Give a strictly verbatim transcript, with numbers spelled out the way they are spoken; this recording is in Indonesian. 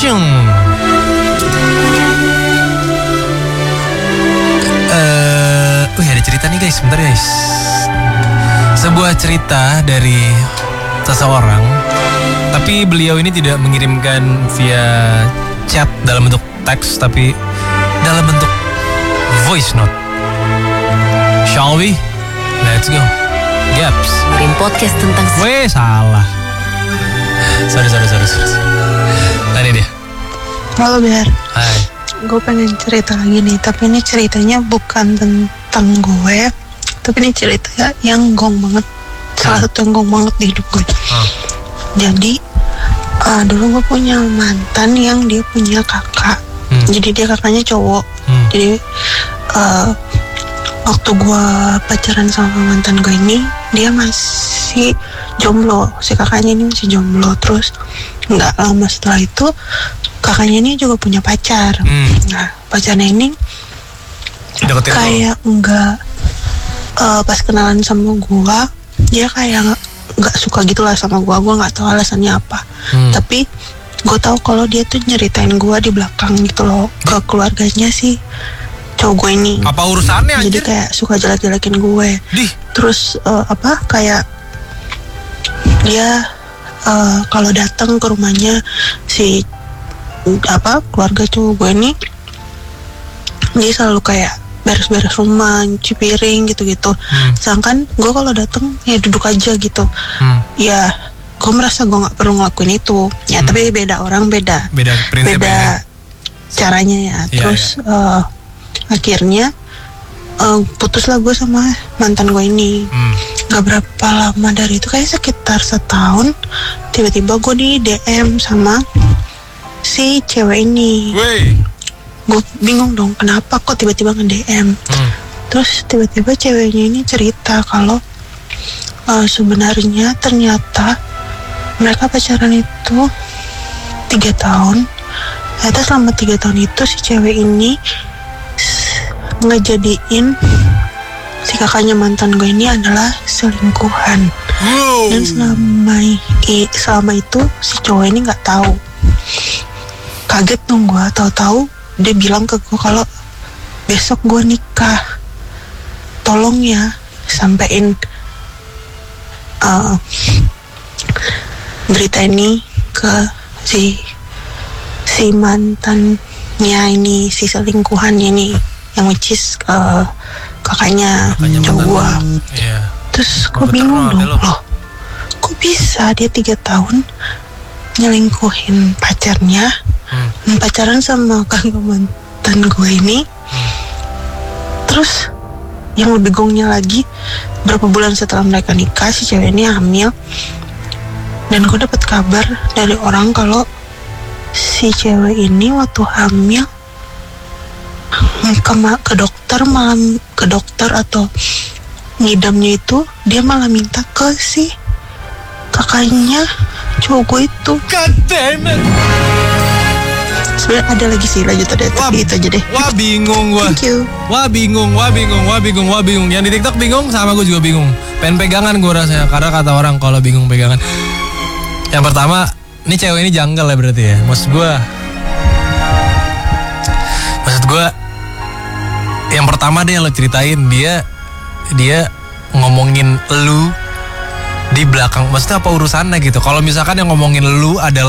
Shung. Uh, wih ada cerita nih guys, sebentar guys. Sebuah cerita dari seseorang, tapi beliau ini tidak mengirimkan via chat dalam bentuk teks, tapi dalam bentuk voice note. Shall we? Let's go. Gaps. Kirim podcast tentang... Weh, salah. Sorry, sorry, sorry, sorry. Nah, ini dia. Halo Ber. Hai. Gue pengen cerita lagi nih, tapi ini ceritanya bukan tentang gue, tapi ini cerita yang gong banget. Salah satu yang gong banget di hidup gue. Hmm. Jadi, uh, dulu gue punya mantan yang dia punya kakak. Hmm. Jadi dia kakaknya cowok. Hmm. Jadi, uh, waktu gue pacaran sama mantan gue ini, dia masih jomblo. Si kakaknya ini masih jomblo. Terus nggak lama setelah itu kakaknya ini juga punya pacar. Hmm. Nah pacarnya ini Deketin kayak nggak uh, pas kenalan sama gue, dia kayak nggak nggak suka gitulah sama gue. Gue nggak tahu alasannya apa. Hmm. Tapi gue tahu kalau dia tuh nyeritain gue di belakang gitu loh ke keluarganya sih cowok gue ini. Apa urusannya anjir? Jadi kayak suka jelek-jelekin gue. Dih. Terus uh, apa kayak dia uh, kalau datang ke rumahnya si apa keluarga cowok gue ini, dia selalu kayak beres-beres rumah, nyuci piring gitu-gitu. Hmm. Sedangkan gue kalau datang ya duduk aja gitu. Hmm. Ya gue merasa gue nggak perlu ngelakuin itu. Ya hmm. tapi beda orang beda. Beda prinsip beda ya. Caranya ya. Ya Terus ya. Uh, akhirnya uh, putuslah gue sama mantan gue ini. Hmm. Gak berapa lama dari itu, kayak sekitar setahun, tiba-tiba gue di D M sama si cewek ini. Gue bingung dong, kenapa kok tiba-tiba nge-D M. Hmm. Terus tiba-tiba ceweknya ini cerita kalau uh, sebenarnya ternyata mereka pacaran itu tiga tahun. Ternyata selama tiga tahun itu si cewek ini ngejadiin si kakaknya mantan gue ini adalah selingkuhan. Wow. Dan selama i, selama itu si cowok ini nggak tahu. Kaget dong gue, tahu-tahu dia bilang ke gue kalau besok gue nikah. Tolong ya sampein uh, berita ini ke si si mantannya ini, si selingkuhannya ini, yang which is uh, kakaknya cowok gue. Yeah. Terus gue bingung dong, loh kok bisa dia tiga tahun nyelingkuhin pacarnya, hmm. pacaran sama kakak mantan gue ini. hmm. Terus yang lebih gongnya lagi, berapa bulan setelah mereka nikah si cewek ini hamil. Dan gue dapet kabar dari orang kalau si cewek ini waktu hamil ke, ke dokter malam ke dokter atau ngidamnya itu dia malah minta ke si kakaknya cowok gue itu. God damn it. Sebenarnya ada lagi sih lanjutan deh, tapi itu aja deh. Wah bingung gue. Thank you. Wah bingung, wah bingung, wah bingung, wah bingung. Yang di TikTok bingung, sama gue juga bingung. Pengen pegangan gue rasanya, karena kata orang kalau bingung pegangan. Yang pertama, ini cewek ini janggal ya berarti ya. Maksud gue, maksud gue, yang pertama deh lo ceritain dia, dia ngomongin lu di belakang. Maksudnya apa urusannya gitu? Kalau misalkan yang ngomongin lu adalah